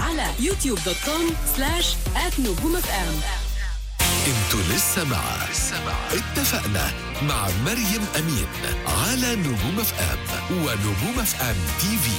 على youtube.com/@نجوم-FM. انتوا لسه مع اتفقنا مع مريم أمين على نجوم اف ام ونجوم اف ام تي في.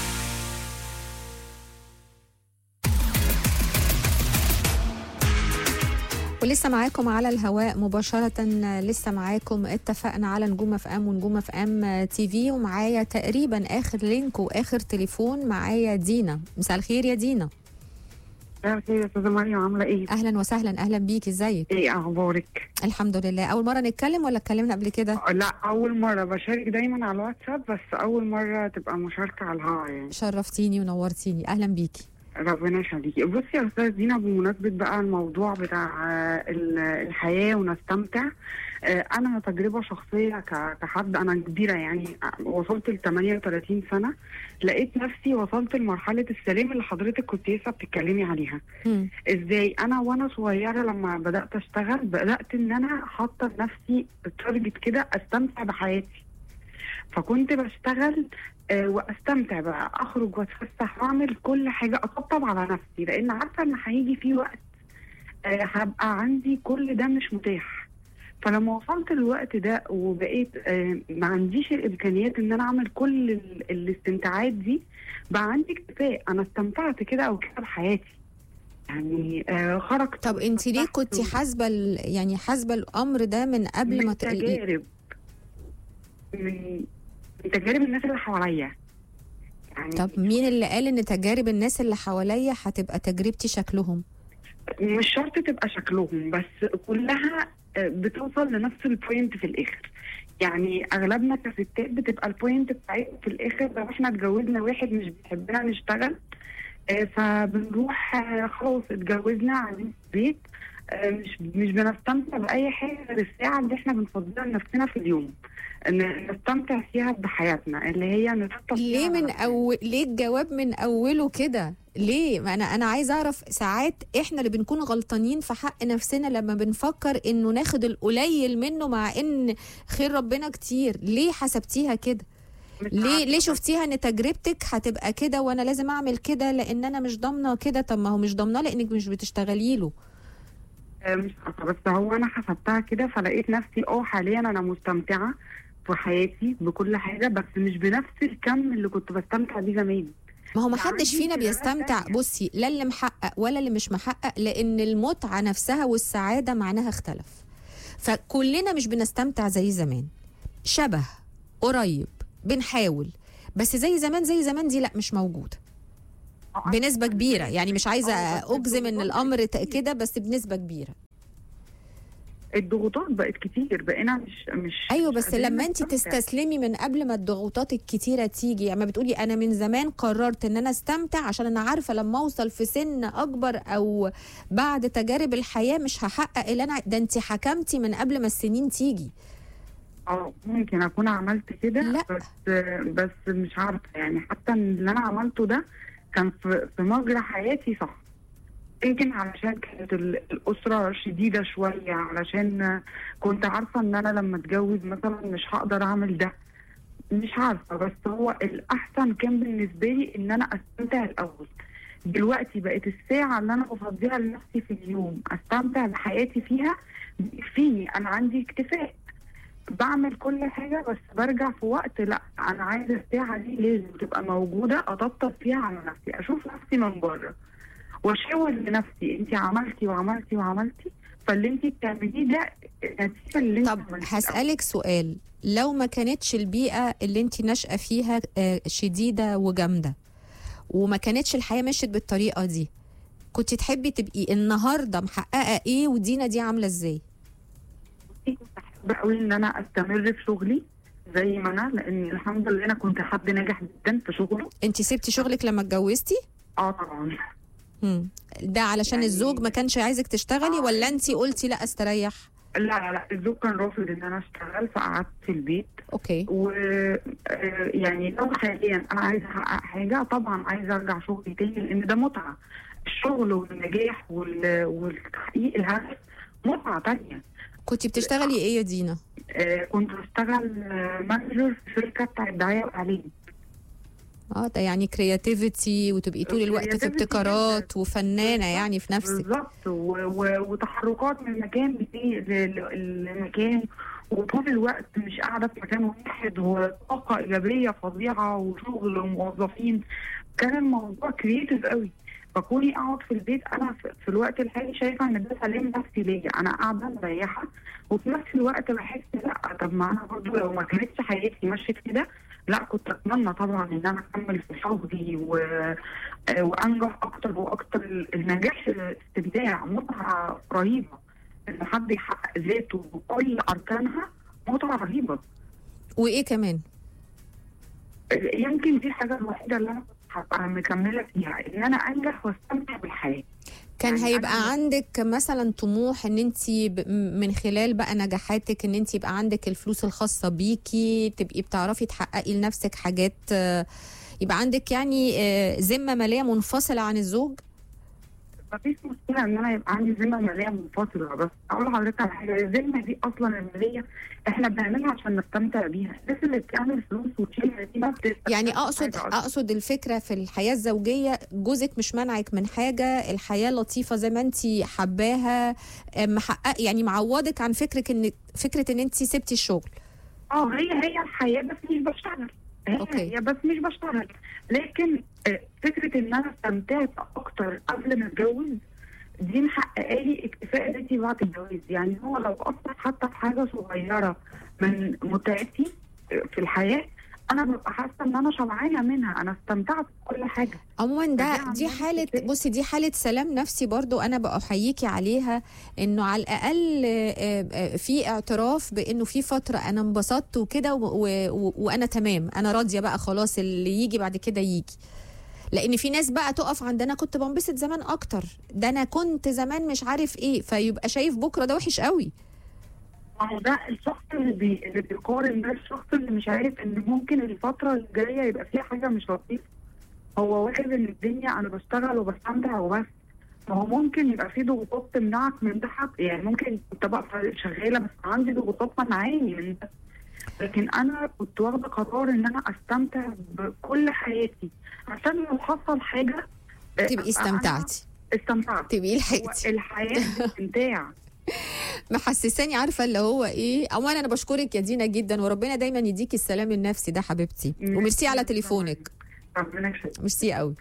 ولسه معاكم على الهواء مباشرة. لسه معاكم اتفقنا على نجوم اف ام ونجوم اف ام تي في، ومعايا تقريبا اخر لينك واخر تليفون. معايا دينا. مساء الخير يا دينا. مساء الخير يا استاذه مريم، عامله ايه؟ اهلا وسهلا، اهلا بيكي. ازيك؟ ايه اخبارك؟ الحمد لله. اول مرة نتكلم ولا اتكلمنا قبل كده؟ لا، اول مره بشارك دايما على الواتساب، بس اول مره تبقى مشاركه على الهواء يعني. شرفتيني ونورتيني، اهلا بيكي. ربنا يخليكي. بصي يا استاذ دينا، بمناسبه بقى الموضوع بتاع الحياه ونستمتع، انا تجربه شخصيه كحد انا كبيره يعني، وصلت ل 38 سنه، لقيت نفسي وصلت لمرحله السلام اللي حضرتك كنت لسه بتتكلمي عليها. ازاي انا وانا صغيره لما بدات اشتغل، بدات ان انا حاطه لنفسي تارجت كده استمتع بحياتي، فكنت بشتغل واستمتع بقى، اخرج واتفسح واعمل كل حاجه، اطبطب على نفسي، لان عارفه ان هيجي في وقت هبقى عندي كل ده مش متاح. فلما وصلت للوقت ده وبقيت ما عنديش الامكانيات ان انا اعمل كل الاستمتاعات دي، بقى عندي اكتفاء، انا استمتعت كده او كده بحياتي يعني. خرجت. طب انت ليه كنت حاسبه يعني حاسبه الامر ده من قبل ما تجارب من تجارب الناس اللي حواليا يعني. طب مين اللي قال ان تجارب الناس اللي حواليا هتبقى تجربتي شكلهم؟ مش شرط تبقى شكلهم، بس كلها بتوصل لنفس البوينت في الاخر. يعني اغلبنا كستات بتبقى البوينت بتاعتنا في الاخر لو احنا اتجوزنا واحد مش بيحبنا نشتغل، فبنروح خلاص اتجوزنا عايزين بيت، مش بنستمتع باي حاجه غير الساعه اللي احنا بنفضلها لنفسنا في اليوم، ان نستمتع فيها بحياتنا اللي هي نطبطب ليه من ليه الجواب من اوله كده؟ ليه؟ ما انا عايزه اعرف. ساعات احنا اللي بنكون غلطانين في حق نفسنا لما بنفكر انه ناخد القليل منه، مع ان خير ربنا كتير. ليه حسبتيها كده؟ ليه شفتيها ان تجربتك هتبقى كده وانا لازم اعمل كده لان انا مش ضامنه كده؟ طب ما هو مش ضامنه لانك مش بتشتغلي له. مش عارفه، بس هو انا حسبتها كده فلقيت نفسي حاليا انا مستمتعه في حياتي بكل حاجه، بس مش بنفس الكم اللي كنت بستمتع بيه زمان. ما هو محدش فينا بيستمتع. بصي، لا اللي محقق ولا اللي مش محقق، لان المتعه نفسها والسعاده معناها اختلف. فكلنا مش بنستمتع زي زمان، شبه قريب بنحاول، بس زي زمان دي لا مش موجوده بنسبه كبيره. يعني مش عايزه اجزم ان الامر كده، بس بنسبه كبيره. الضغوطات بقت كتير، بقينا مش ايوه، مش بس لما انت تستسلمي من قبل ما الضغوطات الكتيره تيجي، يعني ما بتقولي انا من زمان قررت ان انا استمتع عشان انا عارفه لما اوصل في سن اكبر او بعد تجارب الحياه مش هحقق اللي انا ده. انت حكمتي من قبل ما السنين تيجي. ممكن اكون عملت كده، بس مش عارفه يعني. حتى اللي انا عملته ده كان في مجرى حياتي صح، يمكن علشان كانت الأسرة شديدة شوية، علشان كنت عارفة ان انا لما اتجوز مثلا مش هقدر اعمل ده، مش عارفة. بس هو الأحسن كان بالنسبة لي ان انا استمتع الأول. دلوقتي بقت الساعة اللي انا بفضيها لنفسي في اليوم استمتع بحياتي فيها فيني، انا عندي اكتفاء، بعمل كل حاجة، بس برجع في وقت لا انا عايزة الساعة دي لازم تبقى موجودة، اطبطب فيها على نفسي، اشوف نفسي من بره واشاور لنفسي انت عملتي وعملتي وعملتي، فاللي انت بتعمليه ده نتيجه اللي انت طب هسألك سؤال، لو ما كانتش البيئة اللي انت ناشئة فيها شديدة وجامدة، وما كانتش الحياة مشيت بالطريقة دي، كنت تحبي تبقي النهاردة محققة ايه ودينا دي عاملة ازاي؟ كنت احب قوي ان انا استمر في شغلي زي ما انا، لان الحمد لله انا كنت حد ناجح جدا في شغله. انت سبتي شغلك لما اتجوزتي؟ طبعا. ده علشان يعني الزوج ما كانش عايزك تشتغلي ولا انت قلتي لا استريح؟ لا الزوج كان رافض ان انا اشتغل، فقعدت في البيت. اوكي. يعني لو حاليا انا عايزه احقق حاجه، طبعا عايزه ارجع شغلي تاني، لان ده متعه. الشغل والنجاح والتحقيق الهدف متعه تانيه. كنت بتشتغلي ايه يا دينا؟ كنت بشتغل مانجر في شركه بتاعت دعايه واعلان. ده يعني كرياتيفيتي، وتبقي طول الوقت في ابتكارات وفنانه يعني في نفسك. بالظبط، وتحركات من مكان لمكان، وطول الوقت مش قاعده في مكان واحد، وطاقه ايجابيه فظيعه وشغل وموظفين. كان الموضوع كرييتيف قوي. فكوني اقعد في البيت انا في الوقت الحالي شايفه ان ده سلام نفسي ليا، انا قاعده مريحه، وفي نفس الوقت بحس لا طب ما انا برضه لو ما كانتش حياتي مشيت كده لا كنت اتمنى طبعا ان انا اكمل في شغلي وانجح اكتر واكتر. النجاح استمتاع، متعه رهيبه ان حد يحقق ذاته بكل اركانها، متعه رهيبه. وايه كمان؟ يمكن دي الحاجه الوحيده اللي انا هبقى مكمله فيها، ان انا انجح واستمتع بالحياه. كان يعني هيبقى عندك مثلا طموح ان انت من خلال بقى نجاحاتك ان انت يبقى عندك الفلوس الخاصه بيكي، تبقي بتعرفي تحققي لنفسك حاجات، يبقى عندك يعني ذمه ماليه منفصله عن الزوج؟ مفيش مشكله ان انا يبقى عندي ذمه ماليه منفصله، بس اقول لحضرتك على حاجه، الذمه دي اصلا الماليه احنا بنعملها عشان نستمتع بيها. الناس اللي بتعمل فلوس وتشيلها دي ما يعني اقصد الفكره في الحياه الزوجيه، جوزك مش منعك من حاجه، الحياه لطيفه زي ما انت حباها، محقق يعني معوضك عن فكره ان انت سبتي الشغل. هي الحياه، بس مش بشتغل. هي بس مش بشتغل، لكن فكره ان انا استمتعت اكتر قبل ما اتجوز دي محققه لي اكتفاء ذاتي بعد الجواز. يعني هو لو اثر حتى في حاجه صغيره من متعتي في الحياه، انا ببقى حاسه ان انا شبعانه منها، انا استمتعت بكل حاجه. عموما دي حاله، بصي دي حاله سلام نفسي برضو انا بقى احييكي عليها، انه على الاقل في اعتراف بانه في فتره انا انبسطت وكده وانا تمام، انا راضيه بقى خلاص، اللي يجي بعد كده يجي. لان في ناس بقى تقف عند انا كنت بنبسط زمان اكتر، ده انا كنت زمان مش عارف ايه، فيبقى شايف بكره ده وحش قوي. ده الشخص اللي بيقارن، ده الشخص اللي مش عارف ان ممكن الفتره الجايه يبقى فيها حاجه مش لطيفه. هو واخد ان الدنيا انا بشتغل وبستمتع وبس، فهو ممكن يبقى في ضغوطات تمنعك من ده. يعني ممكن كنت بقى شغاله بس عندي ضغوطات منعاني من ده، لكن انا كنت واخده قرار ان انا استمتع بكل حياتي، عشان لو حصل حاجه تبقي استمتعت، تبقي لحقتي. الحياه استمتاع. محسساني عارفه اللي هو ايه. اولا انا بشكرك يا دينا جدا، وربنا دايما يديكي السلام النفسي ده حبيبتي، وميرسي على تليفونك. ميرسي قوي.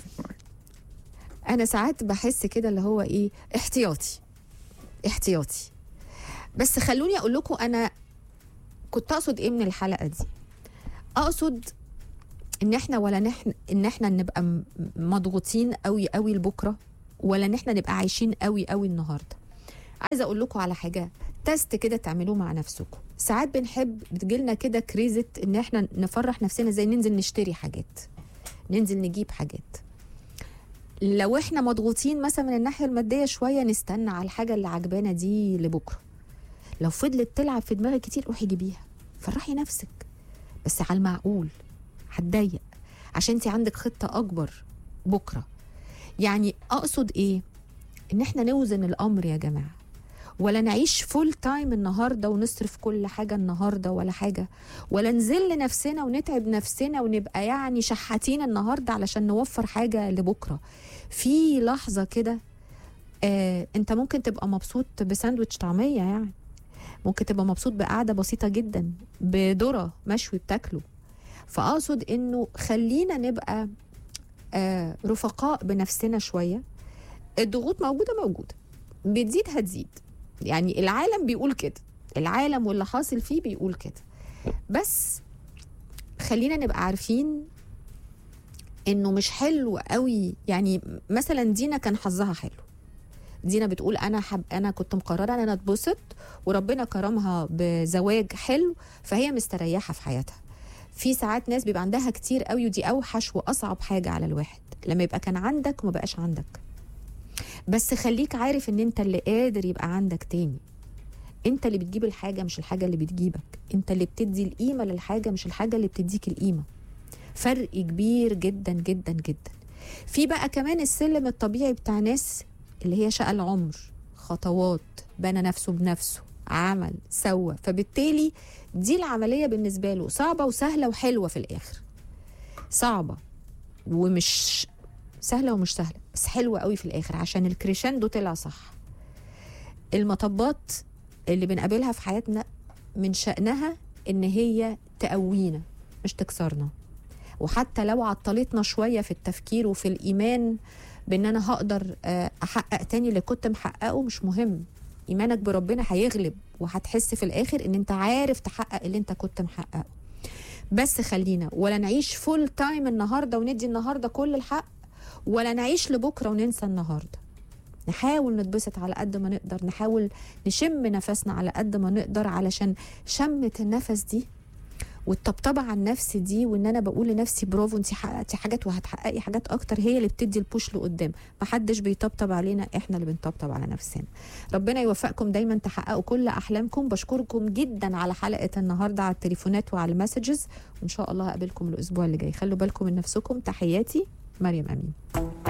انا ساعات بحس كده اللي هو ايه، احتياطي. بس خلوني اقول لكم انا كنت اقصد ايه من الحلقه دي. اقصد ان احنا نبقى مضغوطين قوي قوي لبكره، ولا ان احنا نبقى عايشين قوي قوي النهارده. عايزه اقول لكم على حاجه، تست كده تعملوه مع نفسكم. ساعات بتجيلنا كده كريزه ان احنا نفرح نفسنا، زي ننزل نشتري حاجات، ننزل نجيب حاجات. لو احنا مضغوطين مثلا من الناحيه الماديه شويه، نستنى على الحاجه اللي عجبانا دي لبكره. لو فضلت تلعب في دماغك كتير، روحي جيبيها، فرحي نفسك، بس على المعقول، هتضايق عشان انت عندك خطه اكبر بكره. يعني اقصد ايه، ان احنا نوزن الامر يا جماعه، ولا نعيش فول تايم النهارده ونصرف كل حاجه النهارده ولا حاجه، ولا نذل نفسنا ونتعب نفسنا ونبقى يعني شحاتين النهارده علشان نوفر حاجه لبكره. في لحظه كده انت ممكن تبقى مبسوط بساندويتش طعميه، يعني ممكن تبقى مبسوط بقعده بسيطه جدا بذره مشوي بتاكله. فاقصد انه خلينا نبقى رفقاء بنفسنا شويه. الضغوط موجوده، بتزيد هتزيد، يعني العالم بيقول كده، العالم واللي حاصل فيه بيقول كده. بس خلينا نبقى عارفين انه مش حلو قوي. يعني مثلا دينا كان حظها حلو، دينا بتقول انا كنت مقرره ان انا اتبسط، وربنا كرمها بزواج حلو، فهي مستريحه في حياتها. في ساعات ناس بيبقى عندها كتير قوي، ودي اوحش واصعب حاجه على الواحد، لما يبقى كان عندك وما بقاش عندك. بس خليك عارف ان انت اللي قادر يبقى عندك تاني، انت اللي بتجيب الحاجه مش الحاجه اللي بتجيبك، انت اللي بتدي القيمه للحاجه مش الحاجه اللي بتديك القيمه. فرق كبير جدا جدا جدا. في بقى كمان السلم الطبيعي بتاع ناس اللي هي شقى العمر، خطوات، بنى نفسه بنفسه، عمل، سوى، فبالتالي دي العمليه بالنسبه له صعبه وسهله وحلوه في الاخر. صعبة ومش سهلة ومش سهلة، بس حلوة قوي في الآخر عشان الكريشاندو طلع صح. المطبات اللي بنقابلها في حياتنا من شأنها إن هي تقوينا مش تكسرنا، وحتى لو عطلتنا شوية في التفكير وفي الإيمان بأن أنا هقدر أحقق تاني اللي كنت محققه، مش مهم، إيمانك بربنا هيغلب وهتحس في الآخر إن أنت عارف تحقق اللي أنت كنت محققه. بس خلينا ولا نعيش فول تايم النهاردة وندي النهاردة كل الحق، ولا نعيش لبكرة وننسى النهاردة. نحاول نتبسط على قد ما نقدر، نحاول نشم نفسنا على قد ما نقدر، علشان شمة النفس دي والطبطبة على النفس دي، وان انا بقول لنفسي برافو انت حققتي حاجات وهتحققي حاجات اكتر، هي اللي بتدي البوش لقدام. محدش بيطبطب علينا، احنا اللي بنطبطب على نفسنا. ربنا يوفقكم دايما تحققوا كل احلامكم. بشكركم جدا على حلقة النهاردة، على التليفونات وعلى المسجز، وان شاء الله هقابلكم الاسبوع اللي جاي. خلوا بالكم من نفسكم. تحياتي، مريم امين.